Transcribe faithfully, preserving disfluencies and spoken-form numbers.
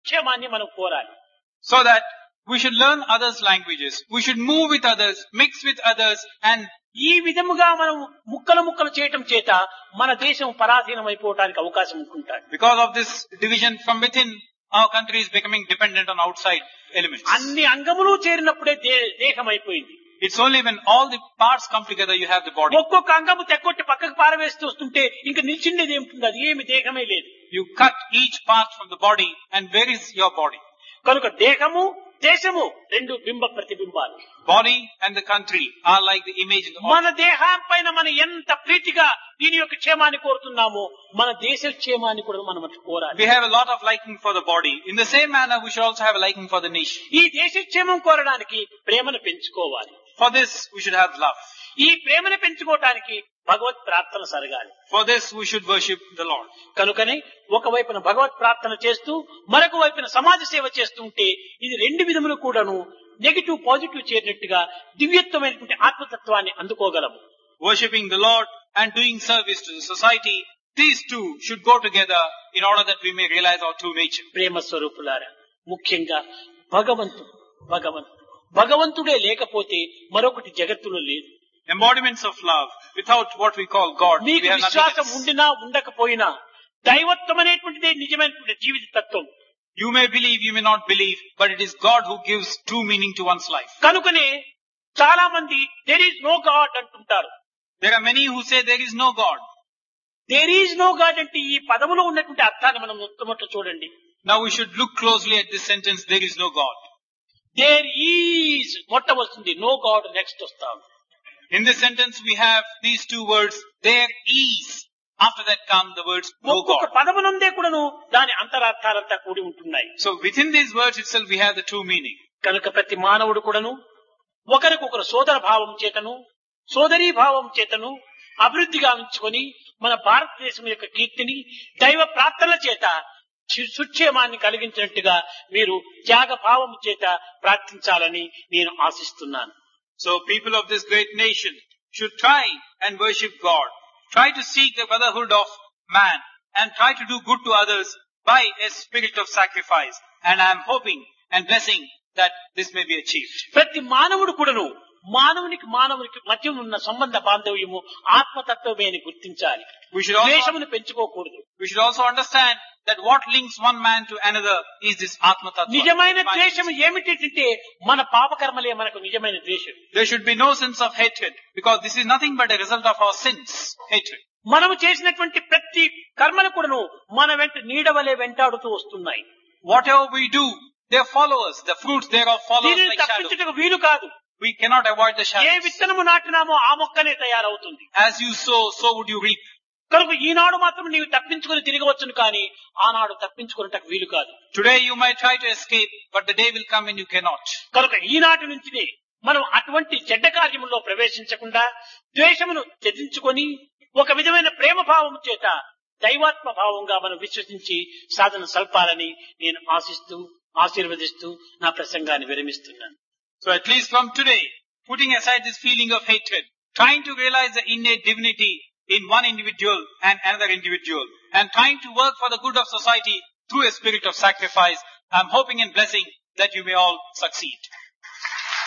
క్షేమాన్ని మనం కోరాలి. So that we should learn others' languages. We should move with others, mix with others, and ఈ విధముగా మనం ముక్కలు ముక్కలు చేయటం చేత మన దేశం పరాధీనం అయిపోవడానికి అవకాశం ఉంటుంటాడు. because of this division from within, our country is becoming dependent on outside elements. అన్ని అంగములు చేరినప్పుడే దే- దేహం అయిపోయింది. It's only when all the parts come together you have the body. ఒక్కొక్క అంగము తెగొట్టి పక్కకు పారవేస్తూ వస్తుంటే ఇంకా నిలిచిండేది ఏమిటి? అది ఏమి దేహమే లేదు. You cut each part from the body, and where is your body? కనుక దేహము దేశము రెండు బింబ ప్రతిబింబాలు. Body and the country are like the image in the మన దేహం పైన మనం ఎంత ప్రీతిగా దీని యొక్క క్షేమాన్ని కోరుతున్నామో మన దేశ క్షేమాన్ని కూడా మనం కోరాలి. We have a lot of liking for the body. In the same manner, we should also have a liking for the nation. ఈ దేశ క్షేమం కోరడానికి ప్రేమను పెంచుకోవాలి. For this, we should have love. ఈ ప్రేమను పెంచుకోవటానికి భగవత్ ప్రార్థన సరగాలి. For this, we should worship the Lord. కనుకనే ఒకవైపున భగవత్ ప్రార్థన చేస్తూ మరొక వైపున సమాజ సేవ చేస్తూ ఉంటే ఇది రెండు విధములు కూడాను నెగిటివ్ పాజిటివ్ చేరినట్టుగా దివ్యత్వమైనటువంటి ఆత్మతత్వాన్ని అందుకోగలము. Worshipping the Lord and doing service to the society, these two should go together in order that we may realize our true nature. ప్రేమ స్వరూపులారా, ముఖ్యంగా భగవంతుడు భగవంతుడు భగవంతుడే లేకపోతే మరొకటి జగత్తులో లేదు. Embodiments of love. Without what we call God, we మీకు have nothing విశ్వాసం else. ఉండినా ఉండకపోయినా దైవత్వం అనేటువంటిదే నిజమైనటువంటి జీవిత తత్వం. You may believe, you may not believe, but it is God who gives true meaning to one's life. కనుకనే చాలా మంది దేర్ ఈజ్ నో గాడ్ అంటుంటారు. There are many who say there is no God. There is no God అంటే ఈ పదములో ఉన్నటువంటి అర్థాన్ని మనం మొట్టమొదట చూడండి. Now we should look closely at this sentence, there is no God. There is మొట్ట వస్తుంది, నో గాడ్ నెక్స్ట్ వస్తాం. In this sentence we have these two words, there is. After that come the words no ఒక్కొక్క God. పదమునందే కూడాను దాని అంతరార్థాలంతా కూడి ఉంటున్నాయి. So within these words itself we have the true meaning. కనుక ప్రతి మానవుడు కూడాను ఒకరికొకరు సోదర భావం చేతను సోదరీ భావం చేతను అభివృద్ధి గావించుకొని మన భారతదేశం యొక్క కీర్తిని దైవ ప్రార్థనల చేత సు- సుక్షేమాన్ని కలిగించినట్టుగా మీరు త్యాగ భావం చేత ప్రార్థించాలని నేను ఆశిస్తున్నాను. So people of this great nation should try and worship God. Try to seek the brotherhood of man and try to do good to others by a spirit of sacrifice. And I am hoping and blessing that this may be achieved. ప్రతి మానవుడు కూడాను మానవునికి మానవునికి మధ్య ఉన్న సంబంధ బాంధవ్యము ఆత్మతత్వమే అని గుర్తించాలి. We should also, ద్వేషమును పెంచుకోకూడదు. we should also understand that what links one man to another is this Atma Tattva. నిజమైన ద్వేషం ఏమిటంటే మన పాపకర్మలే మనకు నిజమైన ద్వేషం. There should be no sense of hatred because this is nothing but a result of our sins, hatred. మనము చేసినటువంటి ప్రతి కర్మలు కూడాను మన వెంట నీడవలే వెంటాడుతూ వస్తున్నాయి. Whatever we do, they follow us. The fruits thereof follow us దీనిని like shadow. తప్పించుటకు వీలు కాదు. We cannot avoid the A shadows. విత్తనము నాటినామో ఆ మొక్కనే తయారవుతుంది. As you sow, so would you reap. కనుక ఈనాడు మాత్రం నీవు తప్పించుకుని తిరగవచ్చును కానీ ఆనాడు తప్పించుకున్నటకు వీలు కాదు. Today you might try to escape, but the day will come when you cannot. కనుక ఈనాటి నుంచినే మనం అటువంటి చెడ్డ కార్యములో ప్రవేశించకుండా ద్వేషమును త్యజించుకొని ఒక విధమైన ప్రేమ భావం చేత దైవాత్మ భావంగా మనం విశ్వసించి సాధన సల్పాలని నేను ఆశిస్తూ ఆశీర్వదిస్తూ నా ప్రసంగాన్ని విరమిస్తున్నాను. So at least from today, putting aside this feeling of hatred, trying to realize the innate divinity in one individual and another individual, and trying to work for the good of society through a spirit of sacrifice, I am hoping and blessing that you may all succeed.